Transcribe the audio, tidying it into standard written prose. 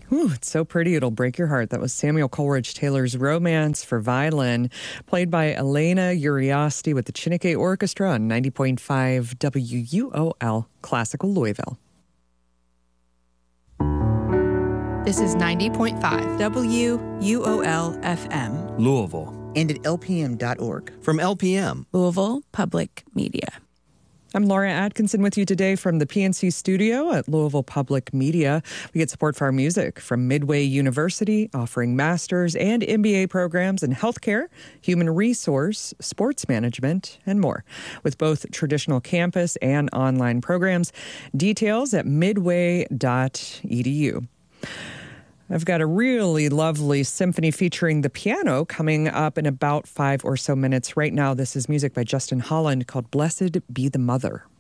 Ooh, it's so pretty, it'll break your heart. That was Samuel Coleridge Taylor's Romance for Violin, played by Elena Uriosty with the Chineke Orchestra on 90.5 WUOL Classical Louisville. This is 90.5 WUOL FM. Louisville. And at LPM.org. From LPM. Louisville Public Media. I'm Laura Atkinson with you today from the PNC studio at Louisville Public Media. We get support for our music from Midway University, offering master's and MBA programs in healthcare, human resource, sports management, and more, with both traditional campus and online programs. Details at midway.edu. I've got a really lovely symphony featuring the piano coming up in about 5 or so minutes. Right now, this is music by Justin Holland called Blessed Be the Mother.